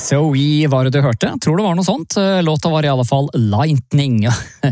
SOE var det du hørte. Tror det var noe sånt. Låta var i alle fall Lightning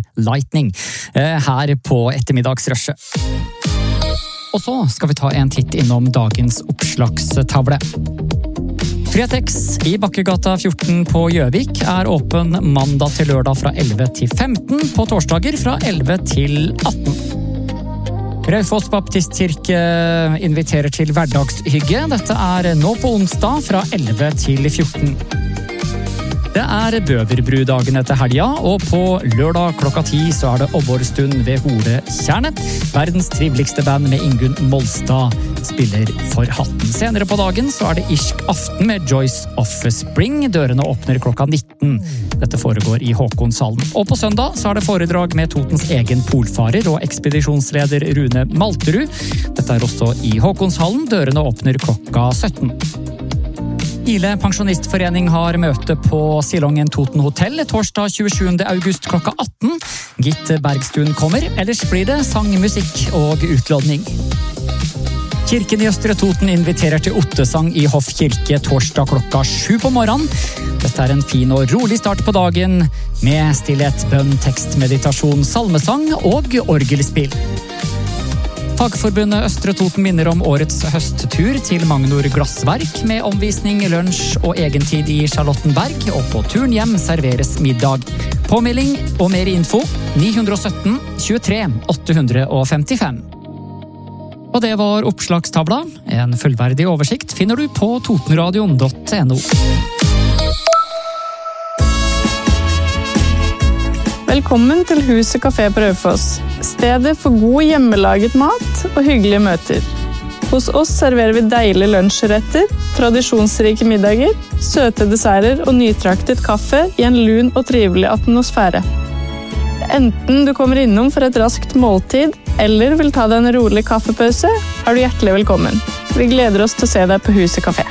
her på ettermiddagsrushet. Og så skal vi ta en titt innom dagens oppslagstavle. Fretex i Bakkegata 14 på Gjøvik er åpen mandag til lørdag fra 11 til 15, på torsdager fra 11 til 18. Raufoss Baptistkirke inviterer til hverdagshygge. Dette er nå på onsdag fra 11 til 14. Det er Bøverbruddagene til helga, og på lørdag klokka 10 så er det Obborstund ved Hole Tjernet. Verdens triveligste band med Ingunn Molstad spiller for hatten. Senere på dagen så er det irsk aften med Joyce Offspring. Dørene åpner klokka 19. Dette foregår i Håkonshallen. Og på søndag så er det foredrag med Totens egen polfarer og ekspedisjonsleder Rune Malterud. Dette er også i Håkonshallen. Dørene åpner klokka 17. Ile Pensjonistforening har møte på Silongen Toten Hotel torsdag 27. august klokka 18. Gitt Bergstuen kommer, ellers blir det sang, musikk og utlodning. Kirken i Østre Toten inviterer til ottesang i Hoff kirke torsdag klokka 7 på morgenen. Dette er en fin og rolig start på dagen med stillhet, bønn, tekst, meditasjon, salmesang og orgelspill. Fagforbundet Østre Toten minner om årets høsttur til Magnor Glassverk med omvisning, lunsj og egentid i Charlottenberg, og på turen hjem serveres middag. Påmelding og mer info 917 23 855. Og det var oppslagstavla. En fullverdig oversikt finner du på totenradion.no. Velkommen til Huset Café på Raufoss. Stedet for god hjemmelaget mat og hyggelige møter. Hos oss serverer vi deilige lunsjretter, tradisjonsrike middager, søte desserter og nytraktet kaffe i en lun og trivelig atmosfære. Enten du kommer innom for et raskt måltid, eller vil ta deg en rolig kaffepause, er du hjertelig velkommen. Vi gleder oss til å se deg på Huset Café.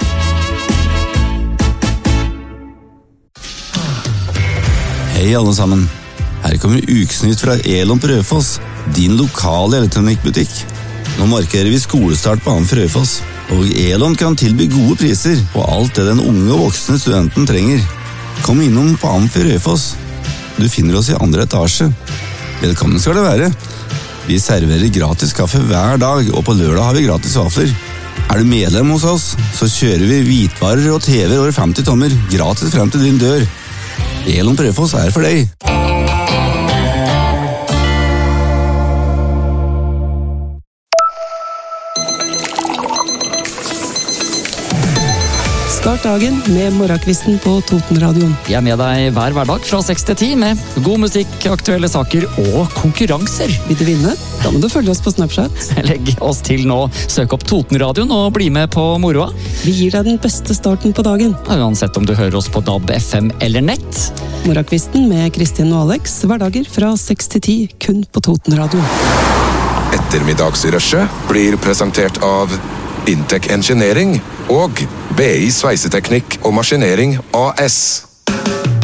Hei alle sammen. Her kommer Ukesnytt fra Elon på Raufoss, din lokale elektronikkbutikk. Nå markerer vi skolestart på Amf Raufoss, og Elon kan tilby gode priser på alt det den unge og voksne studenten trenger. Kom innom på Amf Raufoss. Du finner oss i 2. etasje. Velkommen skal det være. Vi serverer gratis kaffe hver dag, og på lørdag har vi gratis vafler. Er du medlem hos oss, så kjører vi hvitvarer og TV over 50 tommer gratis frem til din dør. Elon på Raufoss er for deg. Start dagen med morgenkvisten på Totenradion. Vi er med deg hver hverdag fra 6 til 10 med god musikk, aktuelle saker og konkurranser. Vil du vinne? Da må du følge oss på Snapchat. Legg oss til nå, søk opp Totenradion og bli med på moroa. Vi gir deg den beste starten på dagen. Uansett om du hører oss på DAB, FM eller nett. Morgenkvisten med Kristin og Alex, hverdager fra 6 til 10, kun på Totenradion. Ettermiddagsrushet blir presentert av Intec Engineering og BI Sveiseteknikk og Maskinering AS.